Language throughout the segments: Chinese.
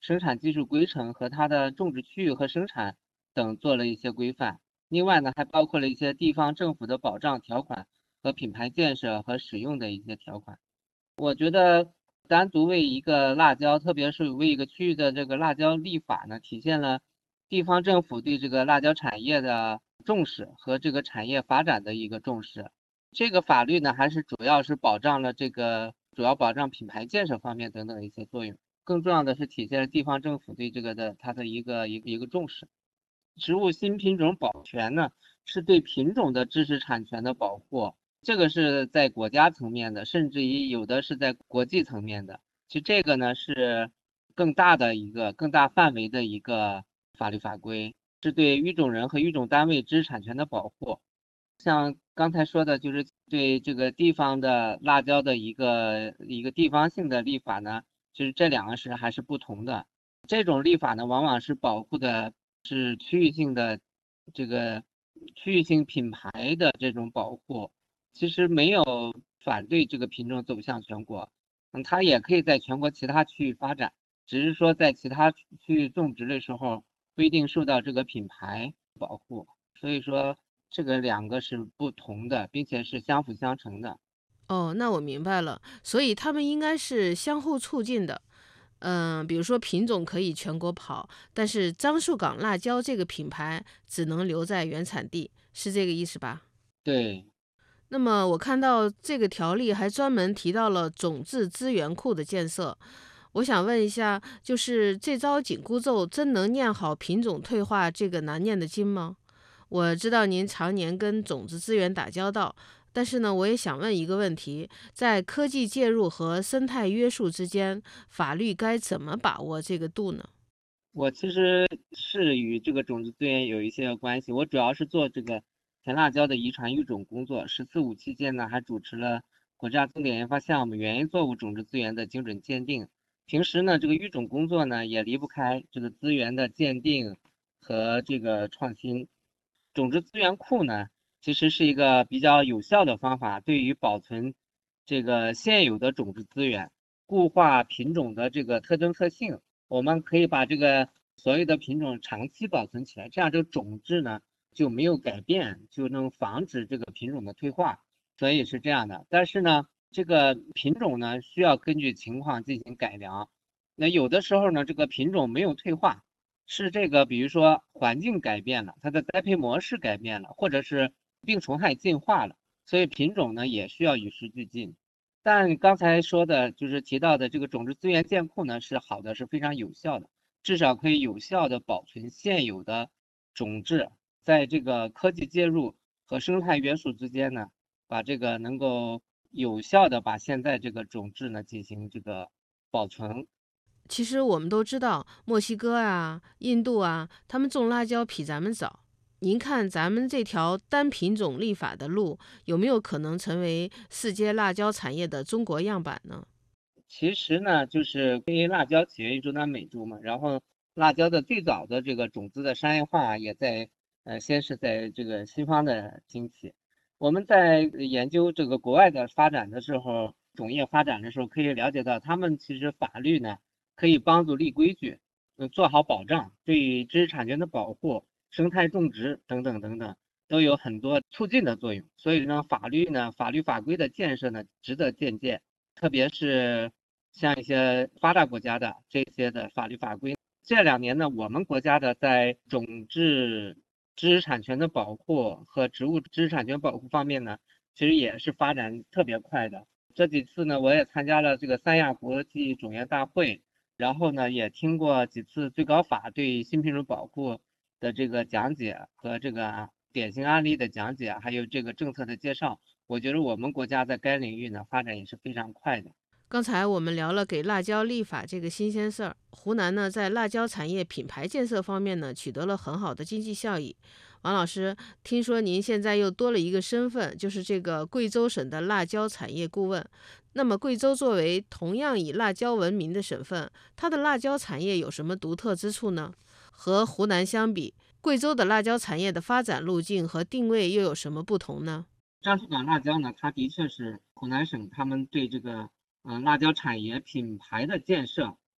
生产技术规程和它的种植区域和生产等做了一些规范。另外呢，还包括了一些地方政府的保障条款和品牌建设和使用的一些条款。我觉得单独为一个辣椒，特别是为一个区域的这个辣椒立法呢，体现了地方政府对这个辣椒产业的重视和这个产业发展的一个重视。这个法律呢，还是主要是保障了主要保障品牌建设方面等等一些作用。更重要的是体现了地方政府对这个的它的一个重视。植物新品种保全呢，是对品种的知识产权的保护，这个是在国家层面的，甚至于有的是在国际层面的。其实这个呢是更大范围的一个法律法规，是对育种人和育种单位知识产权的保护。像刚才说的，就是对这个地方的辣椒的一个地方性的立法呢，其实这两个还是不同的。这种立法呢，往往是保护的是区域性的这个区域性品牌的这种保护，其实没有反对这个品种走向全国。它也可以在全国其他区域发展，只是说在其他区域种植的时候不一定受到这个品牌保护。所以说这个两个是不同的，并且是相辅相成的。 哦，那我明白了，所以他们应该是相互促进的。比如说品种可以全国跑，但是樟树港辣椒这个品牌只能留在原产地，是这个意思吧？ 对。 那么我看到这个条例还专门提到了种质资源库的建设，我想问一下，就是这招紧箍咒真能念好品种退化这个难念的经吗？我知道您常年跟种子资源打交道，但是呢，我也想问一个问题，在科技介入和生态约束之间，法律该怎么把握这个度呢？ 我其实是与这个种子资源有一些关系，我主要是做这个甜辣椒的遗传育种工作。“十四五”期间呢，还主持了国家重点研发项目原因作物种植资源的精准鉴定。平时呢，这个育种工作呢，也离不开这个资源的鉴定和这个创新。种子资源库呢，其实是一个比较有效的方法，对于保存这个现有的种子资源，固化品种的这个特征特性。我们可以把这个所有的品种长期保存起来，这样这个种质呢就没有改变，就能防止这个品种的退化。所以是这样的。但是呢，这个品种呢需要根据情况进行改良。那有的时候呢，这个品种没有退化，是这个比如说环境改变了，它的栽培模式改变了，或者是病虫害进化了，所以品种呢也需要与时俱进。但刚才说的就是提到的这个种质资源建库呢是好的，是非常有效的，至少可以有效的保存现有的种质，在这个科技介入和生态约束之间呢，把这个能够有效的把现在这个种质呢进行这个保存。 其实我们都知道，墨西哥啊、印度啊，他们种辣椒比咱们早。您看咱们这条单品种立法的路，有没有可能成为世界辣椒产业的中国样板呢？ 其实呢，就是因为辣椒起源于中南美洲嘛，然后辣椒的最早的这个种子的商业化也在先是在这个西方的兴起。我们在研究这个国外的发展的时候，种业发展的时候，可以了解到，他们其实法律呢可以帮助立规矩，做好保障，对于知识产权的保护、生态种植等等等等，都有很多促进的作用。所以呢，法律法规的建设呢，值得借鉴。特别是像一些发达国家的这些的法律法规。这2年呢，我们国家的在种质知识产权的保护和植物知识产权保护方面呢，其实也是发展特别快的。这几次呢，我也参加了这个三亚国际种业大会，然后呢，也听过几次最高法对新品种保护的这个讲解和这个典型案例的讲解，还有这个政策的介绍。我觉得我们国家在该领域呢发展也是非常快的。 刚才我们聊了给辣椒立法这个新鲜事儿，湖南呢在辣椒产业品牌建设方面呢取得了很好的经济效益。王老师，听说您现在又多了一个身份，就是这个贵州省的辣椒产业顾问。那么贵州作为同样以辣椒闻名的省份，它的辣椒产业有什么独特之处呢？和湖南相比，贵州的辣椒产业的发展路径和定位又有什么不同呢？ 樟树港辣椒呢，它的确是湖南省他们对这个辣椒产业品牌的建设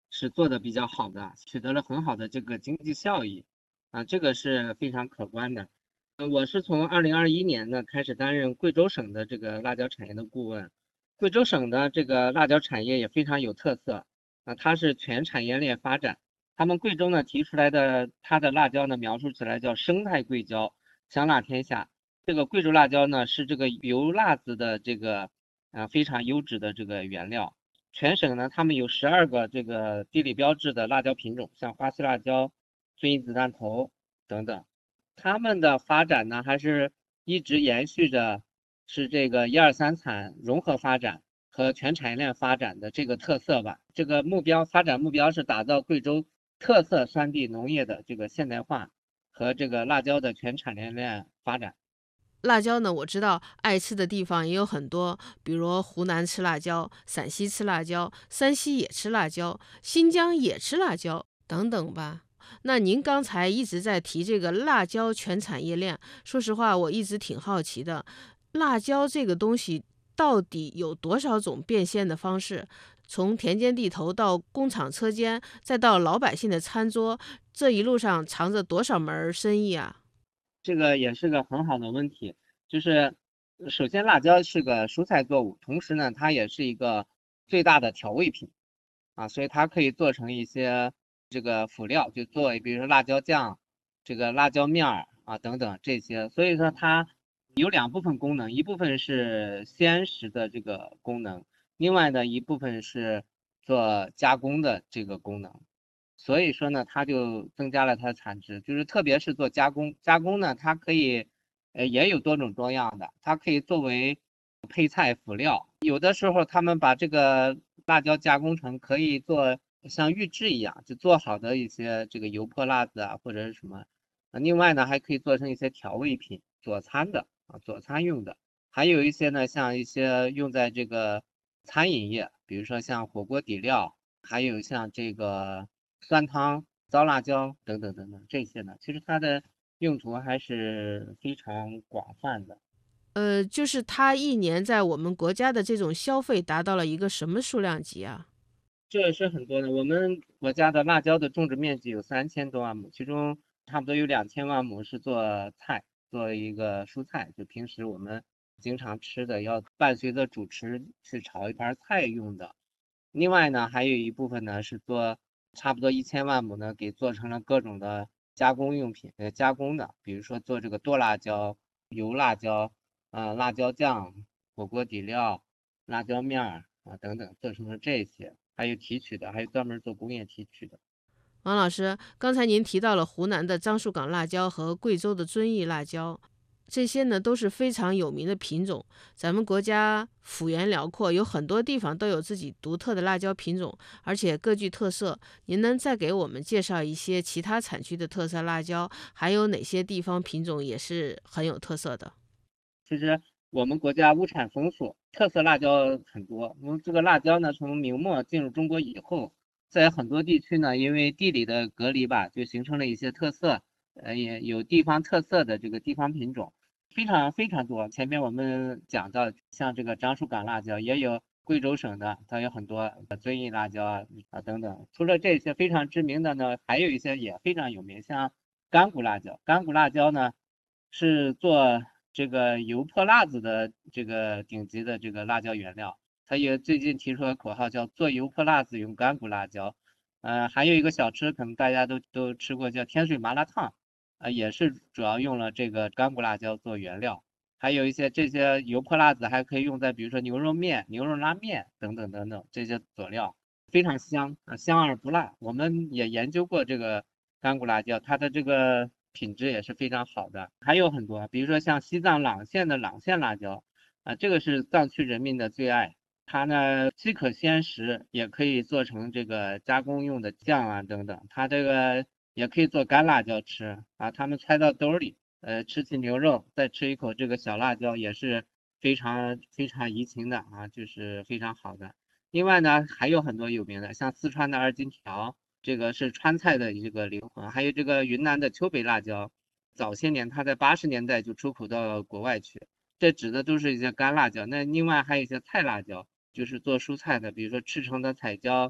是做的比较好的，取得了很好的这个经济效益这个是非常可观的。我是从2021年呢开始担任贵州省的这个辣椒产业的顾问。贵州省的这个辣椒产业也非常有特色它是全产业链发展。他们贵州呢提出来的它的辣椒呢描述起来叫生态贵椒，香辣天下。这个贵州辣椒呢是这个油辣子的这个非常优质的这个原料。全省呢他们有12个这个地理标志的辣椒品种，像花溪辣椒、遵义子弹头等等。他们的发展呢，还是一直延续着是这个一二三产融合发展和全产业链发展的这个特色吧。这个发展目标是打造贵州特色山地农业的这个现代化和这个辣椒的全产业链发展。 辣椒呢，我知道爱吃的地方也有很多，比如湖南吃辣椒，陕西吃辣椒，山西也吃辣椒，新疆也吃辣椒等等吧。那您刚才一直在提这个辣椒全产业链，说实话，我一直挺好奇的，辣椒这个东西到底有多少种变现的方式？从田间地头到工厂车间，再到老百姓的餐桌，这一路上藏着多少门生意啊？ 这个也是个很好的问题，就是首先辣椒是个蔬菜作物，同时呢，它也是一个最大的调味品所以它可以做成一些这个辅料，就做比如说辣椒酱、这个辣椒面儿等等这些。所以说它有两部分功能，一部分是鲜食的这个功能，另外呢一部分是做加工的这个功能。所以说呢，它就增加了它的产值，就是特别是做加工，加工呢，它可以，也有多种多样的，它可以作为配菜辅料，有的时候他们把这个辣椒加工成可以做像预制一样，就做好的一些这个油泼辣子或者是什么，另外呢还可以做成一些调味品，佐餐的佐餐用的，还有一些呢像一些用在这个餐饮业，比如说像火锅底料，还有像这个酸汤、糟辣椒等等等等这些呢，其实它的用途还是非常广泛的。 就是它一年在我们国家的这种消费达到了一个什么数量级啊？ 这也是很多的。我们国家的辣椒的种植面积有3000多万亩，其中差不多有2000万亩是做菜，做一个蔬菜，就平时我们经常吃的，要伴随着主食去炒一盘菜用的。另外呢，还有一部分呢是做差不多1000万亩呢，给做成了各种的加工用品，加工的，比如说做这个剁辣椒、油辣椒、辣椒酱、火锅底料、辣椒面儿等等，做成了这些。还有提取的，还有专门做工业提取的。 王老师，刚才您提到了湖南的樟树港辣椒和贵州的遵义辣椒，这些呢都是非常有名的品种。咱们国家幅员辽阔，有很多地方都有自己独特的辣椒品种，而且各具特色。您能再给我们介绍一些其他产区的特色辣椒，还有哪些地方品种也是很有特色的？ 其实我们国家物产丰富，特色辣椒很多。这个辣椒呢，从明末进入中国以后，在很多地区呢，因为地理的隔离吧，就形成了一些特色，也有地方特色的这个地方品种，非常非常多。前面我们讲到，像这个樟树港辣椒，也有贵州省的，它有很多遵义辣椒等等。除了这些非常知名的呢，还有一些也非常有名，像干骨辣椒。干骨辣椒呢，是做这个油泼辣子的这个顶级的这个辣椒原料，它也最近提出了口号叫做油泼辣子用干骨辣椒。还有一个小吃可能大家都吃过，叫天水麻辣烫，也是主要用了这个干骨辣椒做原料。还有一些这些油泼辣子还可以用在比如说牛肉面、牛肉拉面等等等等这些佐料，非常香香而不辣。我们也研究过这个干骨辣椒，它的这个品质也是非常好的。还有很多，比如说像西藏朗县的朗县辣椒这个是藏区人民的最爱。它呢既可鲜食，也可以做成这个加工用的酱等等。它这个也可以做干辣椒吃它们揣到兜里，吃起牛肉，再吃一口这个小辣椒，也是非常非常怡情的就是非常好的。另外呢，还有很多有名的，像四川的二荆条，这个是川菜的这个灵魂，还有这个云南的丘北辣椒，早些年它在80年代就出口到国外去，这指的都是一些干辣椒。那另外还有一些菜辣椒，就是做蔬菜的，比如说赤城的彩椒，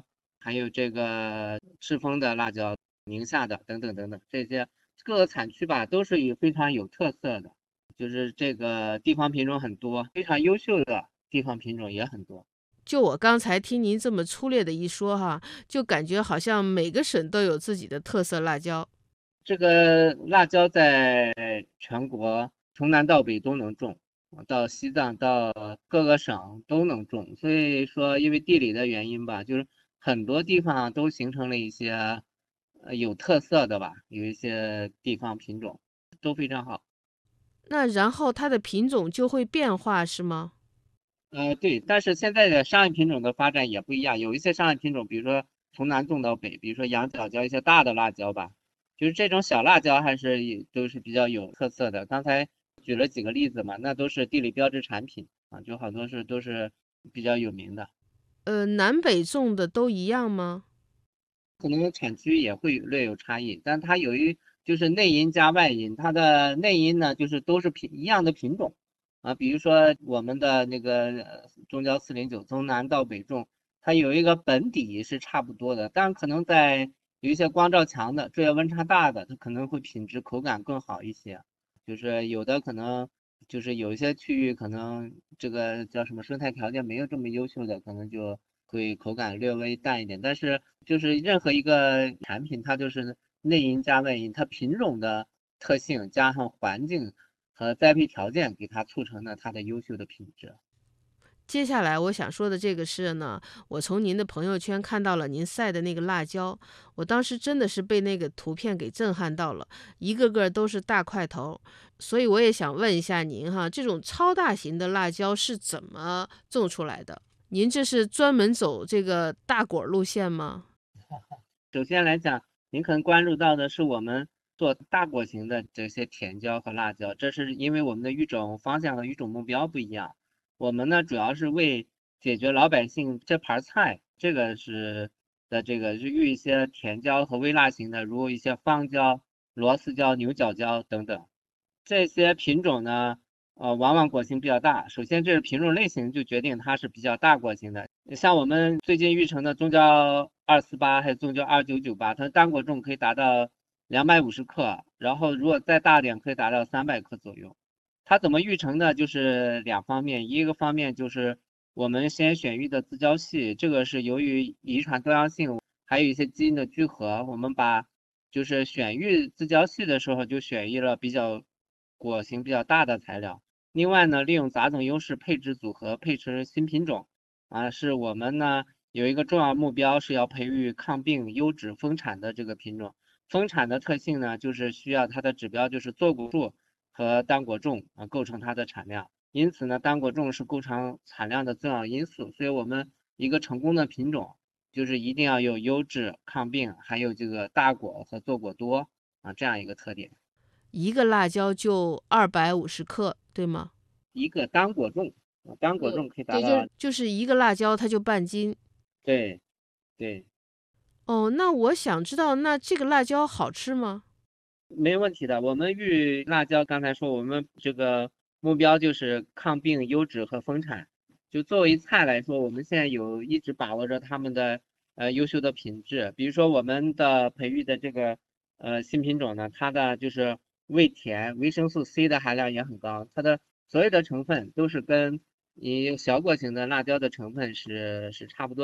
还有这个赤峰的辣椒、宁夏的等等等等，这些各个产区吧都是非常有特色的，就是这个地方品种很多，非常优秀的地方品种也很多。 就我刚才听您这么粗略的一说哈，就感觉好像每个省都有自己的特色辣椒。 这个辣椒在全国从南到北都能种，到西藏到各个省都能种。所以说，因为地理的原因吧，就是很多地方都形成了一些有特色的吧，有一些地方品种都非常好。 那然后它的品种就会变化是吗？ 对，但是现在的商业品种的发展也不一样，有一些商业品种，比如说从南种到北，比如说羊角椒一些大的辣椒吧，就是这种小辣椒还是也都是比较有特色的。刚才举了几个例子嘛，那都是地理标志产品啊，就好多都是比较有名的。 南北种的都一样吗？ 可能产区也会略有差异，但它就是内因加外因，它的内因呢就是都是一样的品种啊，比如说我们的那个中焦409从南到北种，它有一个本底是差不多的，但可能在有一些光照强的、昼夜温差大的，它可能会品质口感更好一些，就是有的可能就是有一些区域可能这个叫什么生态条件没有这么优秀的，可能就会口感略微淡一点。但是就是任何一个产品，它就是内因加外因，它品种的特性加上环境和栽培条件，给它促成了它的优秀的品质。 接下来我想说的这个是呢，我从您的朋友圈看到了您晒的那个辣椒，我当时真的是被那个图片给震撼到了，一个个都是大块头，所以我也想问一下您哈，这种超大型的辣椒是怎么种出来的？您这是专门走这个大果路线吗？ 首先来讲，您可能关注到的是我们做大果型的这些甜椒和辣椒，这是因为我们的育种方向和育种目标不一样。我们呢主要是为解决老百姓这盘菜，这个是这个是育一些甜椒和微辣型的，如一些芳椒、螺丝椒、牛角椒等等。这些品种呢，往往果型比较大。首先，这个品种类型就决定它是比较大果型的。像我们最近育成的中焦248还有中焦2998，它单果重可以达到250克，然后如果再大点可以达到300克左右。它怎么育成呢？就是两方面，一个方面就是我们先选育的自交系，这个是由于遗传多样性，还有一些基因的聚合，我们就是选育自交系的时候就选育了果型比较大的材料。另外呢，利用杂种优势配置组合，配置新品种啊，是我们呢有一个重要目标是要培育抗病、优质、丰产的这个品种。丰产的特性呢，就是需要它的指标就是坐果数和单果重啊，构成它的产量。因此呢，单果重是构成产量的重要因素。所以我们一个成功的品种就是一定要有优质、抗病，还有这个大果和坐果多啊这样一个特点。 一个辣椒就250克，对吗？ 一个单果重单果重可以达对，就到。 是就是一个辣椒它就半斤。 对对， 哦，那我想知道，那这个辣椒好吃吗？ 没问题的。我们育辣椒，刚才说我们这个目标就是抗病、优质和丰产。就作为菜来说，我们现在一直把握着它们的优秀的品质。比如说我们的培育的这个新品种呢，它的就是味甜，维生素 C 的含量也很高，它的所有的成分都是跟你小果型的辣椒的成分是差不多。